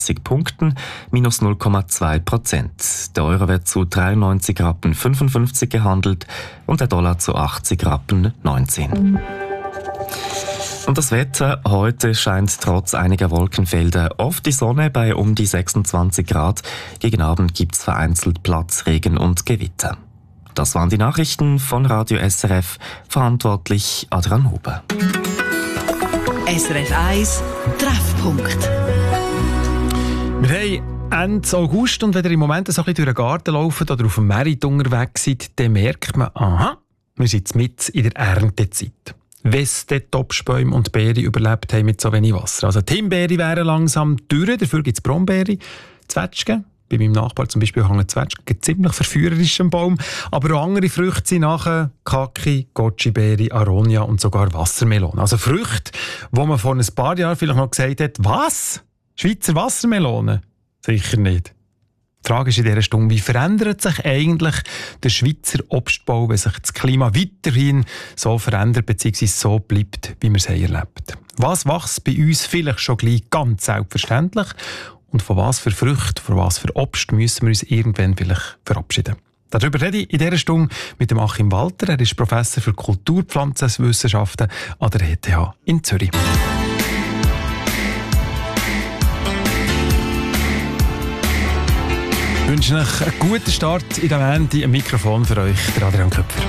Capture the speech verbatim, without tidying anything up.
Punkten, minus null Komma zwei Prozent. Der Euro wird zu dreiundneunzig Rappen fünfundfünfzig gehandelt und der Dollar zu achtzig Rappen neunzehn. Und das Wetter, heute scheint trotz einiger Wolkenfelder oft die Sonne bei um die sechsundzwanzig Grad. Gegen Abend gibt's vereinzelt Platzregen und Gewitter. Das waren die Nachrichten von Radio S R F, verantwortlich Adrian Huber. S R F eins Treffpunkt. Wir haben Ende August und wenn ihr im Moment so ein bisschen durch den Garten lauft oder auf dem Merit unterwegs seid, dann merkt man, aha, wir sind jetzt mit in der Erntezeit. Wenn die Obstbäume und Beeren überlebt haben mit so wenig Wasser. Also die Himbeere wären langsam durch, dafür gibt es Brombeere, Zwetschgen. Bei meinem Nachbar zum Beispiel hängen Zwetschgen ziemlich verführerisch am Baum. Aber auch andere Früchte sind nachher Kaki, Goji-Beere, Aronia und sogar Wassermelone. Also Früchte, wo man vor ein paar Jahren vielleicht noch gesagt hat, was? Schweizer Wassermelone? Sicher nicht. Die Frage ist in dieser Stunde, wie verändert sich eigentlich der Schweizer Obstbau, wenn sich das Klima weiterhin so verändert bzw. so bleibt, wie wir es haben erlebt? Was wächst bei uns vielleicht schon gleich ganz selbstverständlich? Und von was für Früchten, von was für Obst müssen wir uns irgendwann vielleicht verabschieden? Darüber rede ich in dieser Stunde mit dem Achim Walter. Er ist Professor für Kulturpflanzenwissenschaften an der E T H in Zürich. Ich wünsche euch einen guten Start in der Wende. Ein Mikrofon für euch, der Adrian Köpfer.